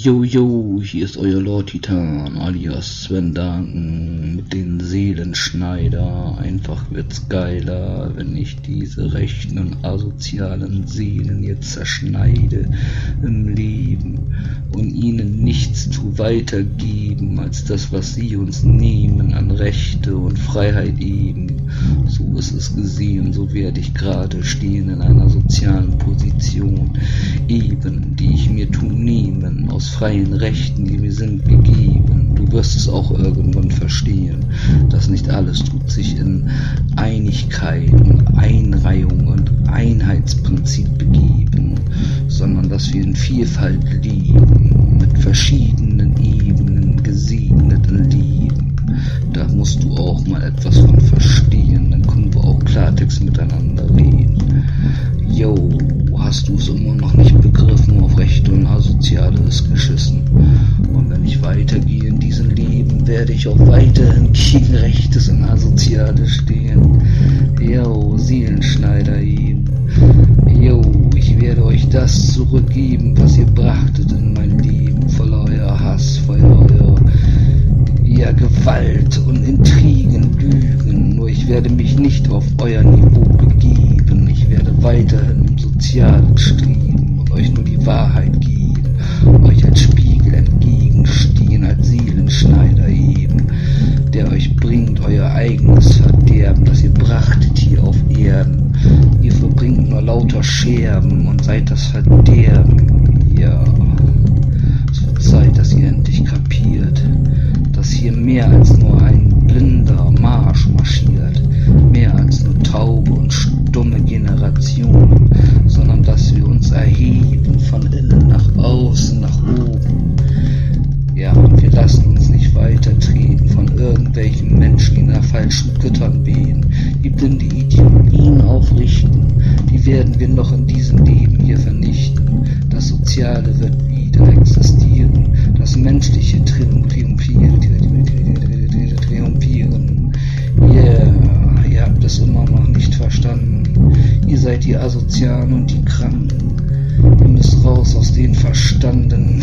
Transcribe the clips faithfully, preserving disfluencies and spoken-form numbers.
Yo, yo, hier ist euer Lord Titan, alias Sven Danken mit den Seelenschneider. Einfach wird's geiler, wenn ich diese rechten und asozialen Seelen jetzt zerschneide im Leben und ihnen nichts zu weitergeben, als das, was sie uns nehmen an Rechte und Freiheit eben. So ist es gesehen, so werde ich gerade stehen in einer sozialen Position, eben, die ich mir tu nehmen, aus freien Rechten, die mir sind gegeben. Du wirst es auch irgendwann verstehen, dass nicht alles tut sich in Einigkeit und Einreihung und Einheitsprinzip begeben, sondern dass wir in Vielfalt leben, mit verschiedenen Ebenen gesegneten Leben. Da musst du auch mal etwas von verstehen, dann können wir auch Klartext miteinander reden. Yo, hast du es immer noch nicht begriffen, auf Rechte und Asoziale ist geschissen. Und wenn ich weitergehe in diesem Leben, werde ich auch weiterhin gegen Rechtes und Asoziale stehen. Yo, Seelenschneider eben. Yo, ich werde euch das zurückgeben, was ihr brachtet in mein Leben, voller euer Hass, voller euer ja, Gewalt und Intrigen, Lügen. Nur ich werde mich nicht auf euer Niveau begeben. Ich werde weiterhin im Sozialen streben und euch nur die Wahrheit geben, euch als Spiegel entgegenstehen, als Seelenschneider eben, der euch bringt euer eigenes Verderben, das ihr brachtet hier auf Erden. Ihr verbringt nur lauter Scherben und seid das Verderben. Ja, es wird Zeit, dass ihr endlich kapiert, dass hier mehr als nur ein blinder Marsch marschiert, mehr als nur taube und stumme Generationen, sondern dass wir uns erheben von innen nach außen, nach oben. Ja, und wir lassen uns nicht weiter treten von irgendwelchen Menschen, die nach falschen Göttern beten, die blinde Ideologien aufrichten, die werden wir noch in diesem Leben hier vernichten. Das Soziale wird wieder existieren, das Menschliche triumphieren, triumphieren. Yeah, ihr habt es immer noch nicht verstanden. Ihr seid die Asozialen und die Kranken. Ihr müsst raus aus den Verstanden.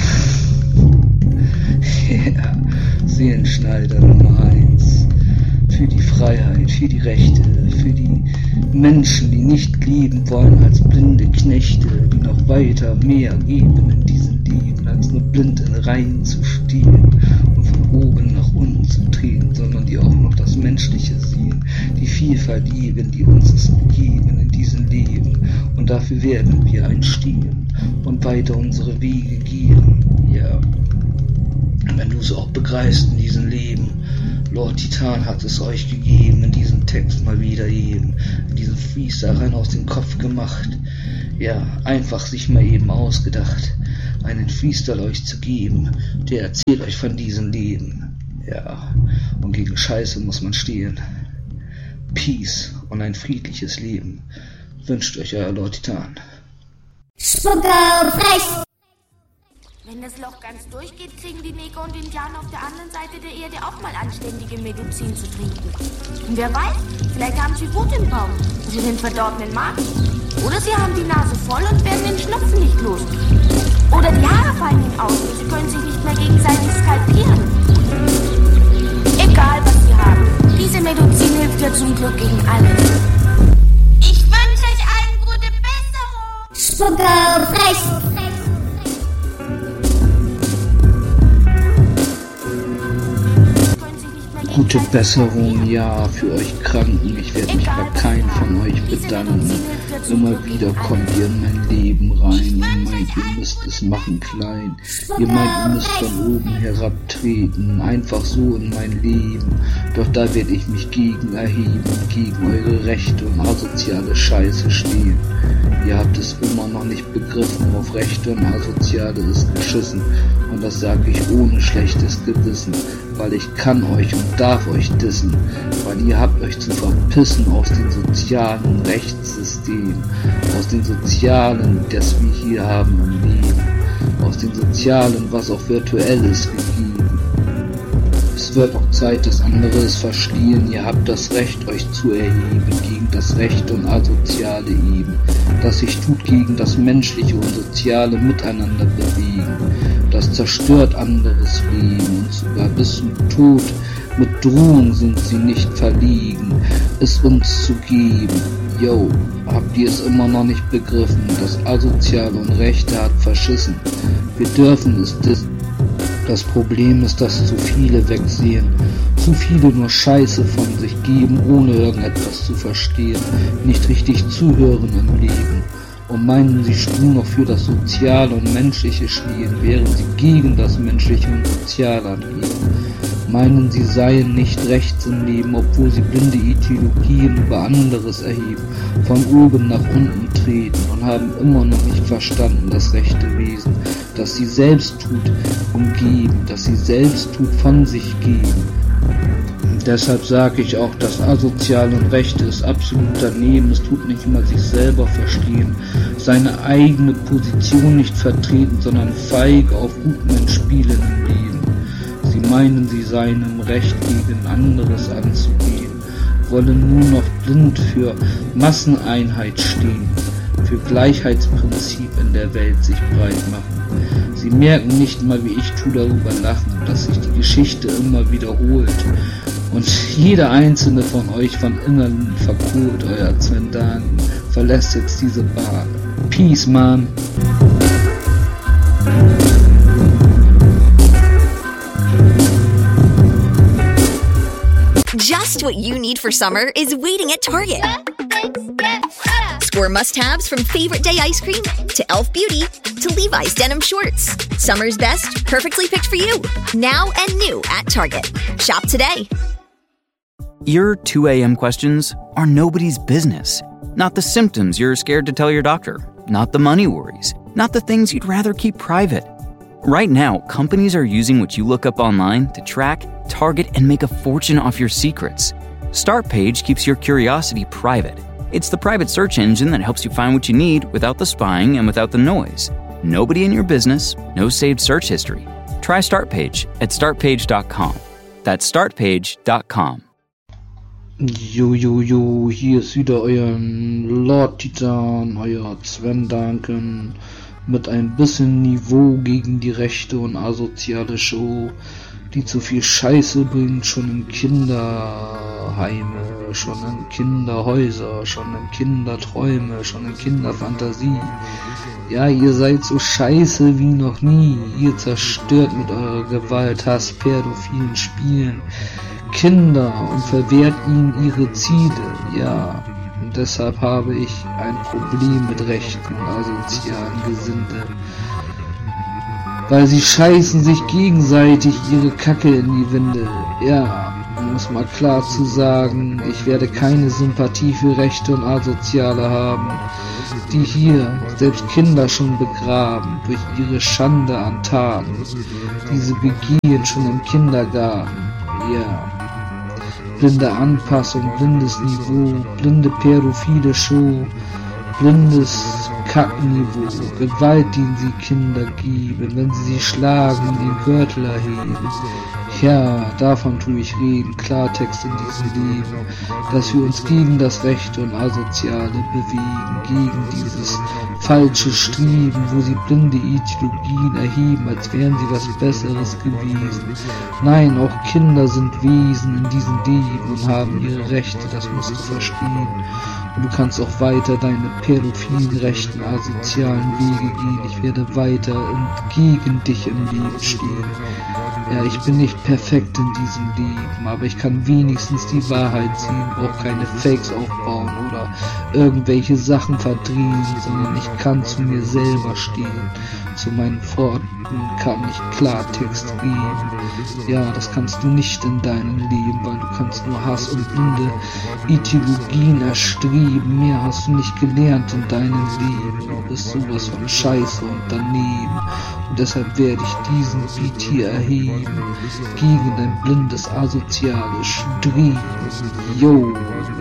Yeah, Seelenschneider Nummer eins. Für die Freiheit, für die Rechte, für die Menschen, die nicht leben wollen als blinde Knechte, die noch weiter mehr geben in diesem Leben, als nur blind in Reihen zu stehen und von oben nach unten zu treten, sondern die auch noch das Menschliche sehen, die Vielfalt lieben, die uns ist gegeben in diesem Leben. Und dafür werden wir einstehen und weiter unsere Wege gehen. Ja, wenn du es auch begreifst in diesem Leben, Lord Titan hat es euch gegeben, in diesem Text mal wieder eben, in diesem Freestyle rein aus dem Kopf gemacht. Ja, einfach sich mal eben ausgedacht, einen Freestyle euch zu geben, der erzählt euch von diesem Leben. Ja, und gegen Scheiße muss man stehen. Peace und ein friedliches Leben wünscht euch euer Lord Titan. Spucker frech! Wenn das Loch ganz durchgeht, kriegen die Neger und Indianer auf der anderen Seite der Erde auch mal anständige Medizin zu trinken. Und wer weiß, vielleicht haben sie Wut im Bauch für den verdorbenen Magen. Oder sie haben die Nase voll und werden den Schnupfen nicht los. Oder die Haare fallen ihnen aus und sie können sich nicht mehr gegenseitig skalpieren. Egal, was sie haben, diese Medizin hilft ja zum Glück gegen alles. Ich wünsche euch allen gute Besserung! Spucker frech! Gute Besserung, ja, für euch Kranken. Ich werde mich bei keinem von euch bedanken. Immer wieder kommt ihr in mein Leben rein. Ihr meint, ihr müsst es machen klein. Ihr meint, ihr müsst von oben herabtreten. Einfach so in mein Leben. Doch da werde ich mich gegen erheben, gegen eure Rechte und asoziale Scheiße stehen. Ihr habt es immer noch nicht begriffen, auf Rechte und Asoziale ist geschissen. Und das sage ich ohne schlechtes Gewissen, weil ich kann euch und darf euch dissen, weil ihr habt euch zu verpissen aus dem sozialen Rechtssystem, aus dem sozialen, das wir hier haben im Leben, aus dem sozialen, was auch virtuell ist, gegeben. Es wird auch Zeit, dass andere es verstehen. Ihr habt das Recht, euch zu erheben gegen das Rechte und Asoziale eben, das sich tut gegen das menschliche und soziale Miteinander bewegen, das Das zerstört anderes Leben und sogar bis zum Tod. Mit Drohung sind sie nicht verlegen, es uns zu geben. Yo, habt ihr es immer noch nicht begriffen? Das Asoziale und Rechte hat verschissen. Wir dürfen es dis- Das Problem ist, dass zu viele wegsehen. Zu viele nur Scheiße von sich geben, ohne irgendetwas zu verstehen. Nicht richtig zuhören im Leben. Und meinen, sie nur noch für das Soziale und Menschliche stehen, während sie gegen das Menschliche und Soziale angehen. Meinen, sie seien nicht rechts im Leben, obwohl sie blinde Ideologien über anderes erheben, von oben nach unten treten und haben immer noch nicht verstanden das rechte Wesen, das sie selbst tut, umgeben, das sie selbst tut, von sich geben. Und deshalb sage ich auch, das Asoziale und Rechte ist absolut daneben. Es tut nicht mal sich selber verstehen, seine eigene Position nicht vertreten, sondern feig auf Gutmensch spielen im Leben. Sie meinen, sie seien im Recht, gegen anderes anzugehen, wollen nur noch blind für Masseneinheit stehen, für Gleichheitsprinzip in der Welt sich breit machen. Sie merken nicht mal, wie ich tu darüber lachen, dass sich die Geschichte immer wiederholt und jeder einzelne von euch von innen verkohlt. Euer Sven Danken verlässt jetzt diese Bar. Peace, man. Just what you need for summer is waiting at Target. Score must-haves from Favorite Day ice cream to Elf Beauty to Levi's denim shorts. Summer's best, perfectly picked for you. Now and new at Target. Shop today. Your two a.m. questions are nobody's business. Not the symptoms you're scared to tell your doctor. Not the money worries. Not the things you'd rather keep private. Right now, companies are using what you look up online to track, target, and make a fortune off your secrets. Startpage keeps your curiosity private. It's the private search engine that helps you find what you need without the spying and without the noise. Nobody in your business, no saved search history. Try Startpage at start page dot com. That's start page dot com. Jo, jo, jo, hier ist wieder euer Lord Titan, euer Sven Danken, mit ein bisschen Niveau gegen die rechte und asoziale Show, die zu viel Scheiße bringt, schon in Kinderheime, schon in Kinderhäuser, schon in Kinderträume, schon in Kinderfantasie. Ja, ihr seid so scheiße wie noch nie, ihr zerstört mit eurer Gewalt, Hass, pädophilen Spielen Kinder und verwehrt ihnen ihre Ziele, ja. Und deshalb habe ich ein Problem mit rechten, asozialen Gesinde. Weil sie scheißen sich gegenseitig ihre Kacke in die Winde. Ja, um es mal klar zu sagen, ich werde keine Sympathie für Rechte und Asoziale haben, die hier selbst Kinder schon begraben durch ihre Schande an Taten. Diese begehen schon im Kindergarten. Ja. Blinde Anpassung, blindes Niveau, blinde pädophile Show, blindes Kackniveau, Gewalt, die sie Kinder geben, wenn sie sie schlagen und den Gürtel erheben. Ja, davon tue ich reden, Klartext in diesem Leben, dass wir uns gegen das Rechte und Asoziale bewegen, gegen dieses falsche Streben, wo sie blinde Ideologien erheben, als wären sie was Besseres gewesen. Nein, auch Kinder sind Wesen in diesem Leben und haben ihre Rechte, das musst du verstehen. Und du kannst auch weiter deine pädophilen, rechten, asozialen Wege gehen. Ich werde weiter gegen dich im Leben stehen. Ja, ich bin nicht perfekt in diesem Leben, aber ich kann wenigstens die Wahrheit sehen, brauche keine Fakes aufbauen oder irgendwelche Sachen verdrehen, sondern ich kann zu mir selber stehen. Zu meinen Worten kann ich Klartext geben. Ja, das kannst du nicht in deinem Leben, weil du kannst nur Hass und blinde Ideologien erstreben. Mehr hast du nicht gelernt in deinem Leben. Du bist sowas von Scheiße und daneben. Und deshalb werde ich diesen Beat hier erheben, gegen dein blindes, asoziales Streben. Yo!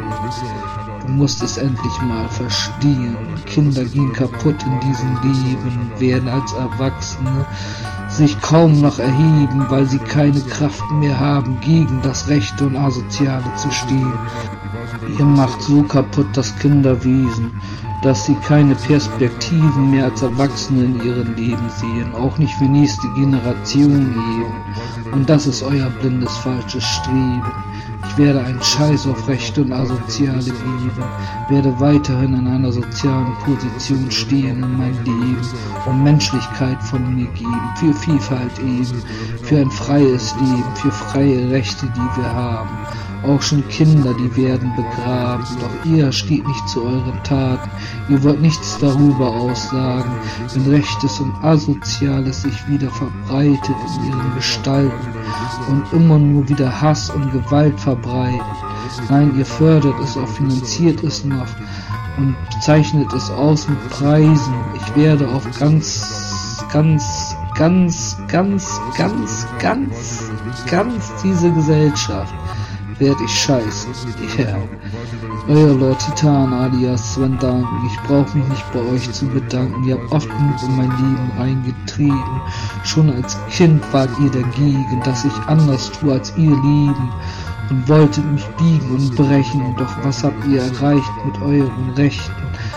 Du musst es endlich mal verstehen. Kinder gehen kaputt in diesem Leben, werden als Erwachsene sich kaum noch erheben, weil sie keine Kraft mehr haben, gegen das Rechte und Asoziale zu stehen. Ihr macht so kaputt das Kinderwesen. dass sie keine Perspektiven mehr als Erwachsene in ihrem Leben sehen, auch nicht für nächste Generation eben. Und das ist euer blindes, falsches Streben. Ich werde einen Scheiß auf Rechte und Asoziale geben, werde weiterhin in einer sozialen Position stehen in meinem Leben und Menschlichkeit von mir geben, für Vielfalt eben, für ein freies Leben, für freie Rechte, die wir haben. Auch schon Kinder, die werden begraben, doch ihr steht nicht zu euren Taten, ihr wollt nichts darüber aussagen, wenn Rechtes und Asoziales sich wieder verbreitet in ihren Gestalten und immer nur wieder Hass und Gewalt verbreiten. Nein, ihr fördert es, auch finanziert es noch und zeichnet es aus mit Preisen. Ich werde auf ganz, ganz, ganz, ganz, ganz, ganz, ganz diese Gesellschaft werde ich scheißen. Ja. Yeah. Euer Lord Titan alias Sven Danken. Ich brauche mich nicht bei euch zu bedanken. Ihr habt oft genug in mein Leben reingetreten. Schon als Kind wart ihr dagegen, dass ich anders tue als ihr Lieben und wolltet mich biegen und brechen. Doch was habt ihr erreicht mit euren Rechten,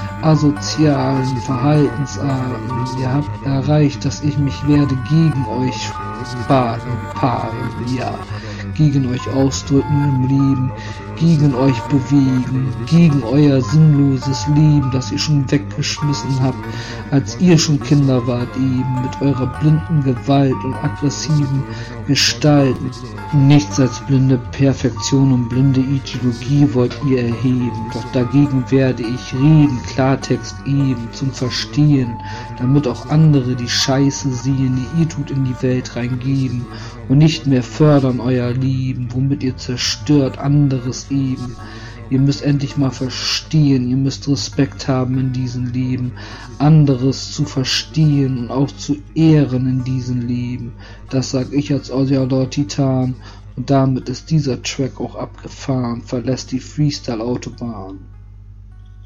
asozialen Verhaltensarten? Ihr habt erreicht, dass ich mich werde gegen euch paaren, paaren, ja, gegen euch ausdrücken im Leben, gegen euch bewegen, gegen euer sinnloses Leben, das ihr schon weggeschmissen habt, als ihr schon Kinder wart eben, mit eurer blinden Gewalt und aggressiven Gestalten. Nichts als blinde Perfektion und blinde Ideologie wollt ihr erheben, doch dagegen werde ich reden, Klartext eben, zum Verstehen, damit auch andere die Scheiße sehen, die ihr tut, in die Welt reingeben und nicht mehr fördern euer Leben, womit ihr zerstört anderes eben. Ihr müsst endlich mal verstehen, ihr müsst Respekt haben in diesem Leben, anderes zu verstehen und auch zu ehren in diesem Leben. Das sag ich als euer Lord Titan und damit ist dieser Track auch abgefahren, verlässt die Freestyle-Autobahn.